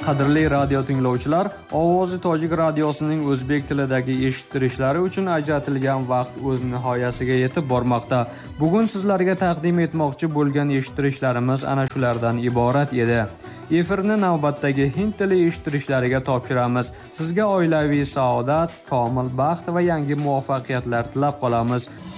Qadrli radio tinglovchilar, Ovozi Tojik radiosining o'zbek tilidagi eshittirishlari uchun ajratilgan vaqt o'z nihoyasiga yetib bormoqda. Bugun sizlarga taqdim etmoqchi bo'lgan eshittirishlarimiz ana shulardan iborat edi. Efirni navbatdagi hind tili eshittirishlariga topshiramiz. Sizga oilaviy saodat, komil baxt va yangi muvaffaqiyatlar tilab qolamiz.